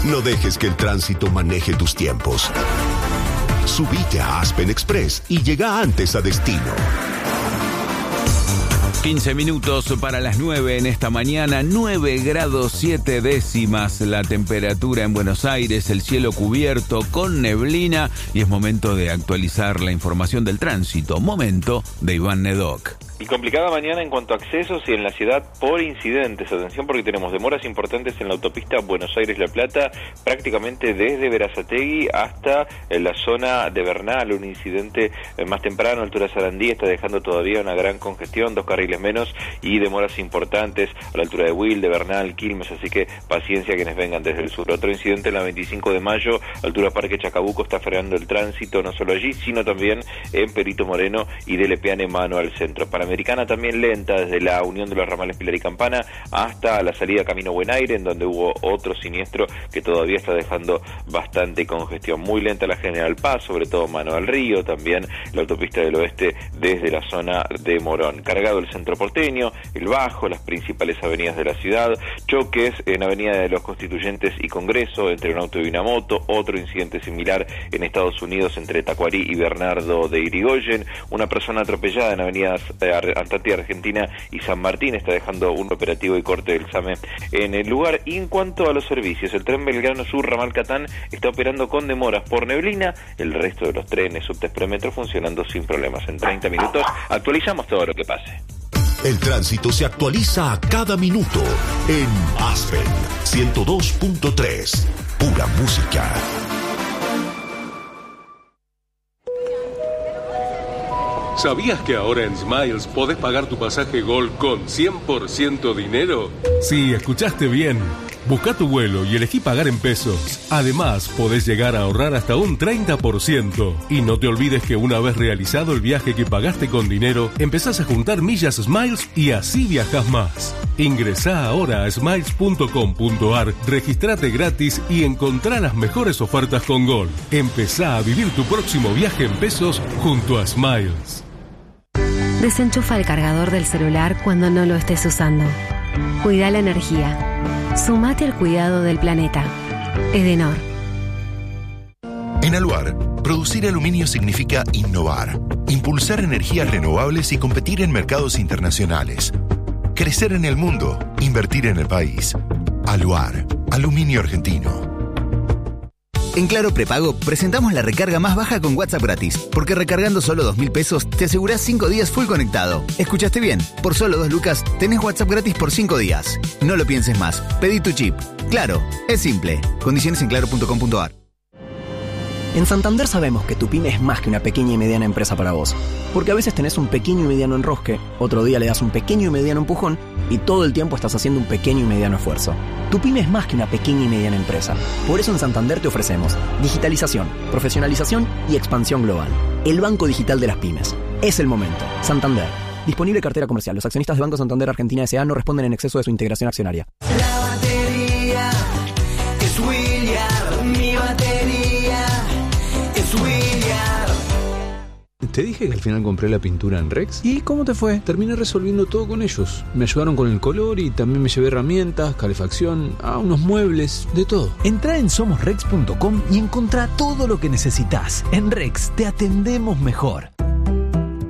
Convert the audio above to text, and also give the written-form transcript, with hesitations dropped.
No dejes que el tránsito maneje tus tiempos. Subite a Aspen Express y llega antes a destino. 15 minutos para las 9 en esta mañana, 9 grados 7 décimas la temperatura en Buenos Aires, el cielo cubierto con neblina y es momento de actualizar la información del tránsito. Momento de Iván Nedoc. Y complicada mañana en cuanto a accesos y en la ciudad por incidentes. Atención porque tenemos demoras importantes en la autopista Buenos Aires-La Plata, prácticamente desde Berazategui hasta la zona de Bernal. Un incidente más temprano, altura Sarandí, está dejando todavía una gran congestión, 2 carriles menos y demoras importantes a la altura de Wilde, Bernal, Quilmes, así que paciencia quienes vengan desde el sur. Otro incidente en la 25 de mayo, altura Parque Chacabuco, está frenando el tránsito, no solo allí, sino también en Perito Moreno y de Lepeane Mano al centro. Panamericana también lenta desde la unión de los ramales Pilar y Campana hasta la salida Camino Buen Aire, en donde hubo otro siniestro que todavía está dejando bastante congestión. Muy lenta la General Paz, sobre todo Mano al Río, también la autopista del oeste desde la zona de Morón. Cargado el centro porteño, el Bajo, las principales avenidas de la ciudad, choques en Avenida de los Constituyentes y Congreso entre un auto y una moto, otro incidente similar en Estados Unidos entre Tacuarí y Bernardo de Irigoyen, una persona atropellada en avenidas Antártida Argentina y San Martín, está dejando un operativo y corte del SAME en el lugar. Y en cuanto a los servicios, el tren Belgrano Sur Ramal Catán está operando con demoras por neblina, el resto de los trenes subtes premetro funcionando sin problemas. En 30 minutos actualizamos todo lo que pase. El tránsito se actualiza a cada minuto en Aspen 102.3. Pura música. ¿Sabías que ahora en Smiles podés pagar tu pasaje Gol con 100% dinero? Sí, escuchaste bien. Busca tu vuelo y elegí pagar en pesos. Además, podés llegar a ahorrar hasta un 30%. Y no te olvides que una vez realizado el viaje que pagaste con dinero, empezás a juntar millas Smiles y así viajás más. Ingresá ahora a smiles.com.ar, registrate gratis y encontrá las mejores ofertas con Gol. Empezá a vivir tu próximo viaje en pesos junto a Smiles. Desenchufa el cargador del celular cuando no lo estés usando. Cuida la energía. Sumate al cuidado del planeta. Edenor. En Aluar, producir aluminio significa innovar, impulsar energías renovables y competir en mercados internacionales. Crecer en el mundo, invertir en el país. Aluar, aluminio argentino. En Claro Prepago presentamos la recarga más baja con WhatsApp gratis, porque recargando solo 2.000 pesos te asegurás 5 días full conectado. ¿Escuchaste bien? Por solo 2 lucas tenés WhatsApp gratis por 5 días. No lo pienses más. Pedí tu chip. Claro, es simple. Condiciones en claro.com.ar. En Santander sabemos que tu pyme es más que una pequeña y mediana empresa para vos. Porque a veces tenés un pequeño y mediano enrosque, otro día le das un pequeño y mediano empujón y todo el tiempo estás haciendo un pequeño y mediano esfuerzo. Tu pyme es más que una pequeña y mediana empresa. Por eso en Santander te ofrecemos digitalización, profesionalización y expansión global. El banco digital de las pymes. Es el momento. Santander. Disponible cartera comercial. Los accionistas de Banco Santander Argentina S.A. no responden en exceso de su integración accionaria. La batería es William, mi batería es William. Te dije que al final compré la pintura en Rex. ¿Y cómo te fue? Terminé resolviendo todo con ellos. Me ayudaron con el color y también me llevé herramientas, calefacción, unos muebles, de todo. Entrá en somosrex.com y encontrá todo lo que necesitas. En Rex te atendemos mejor.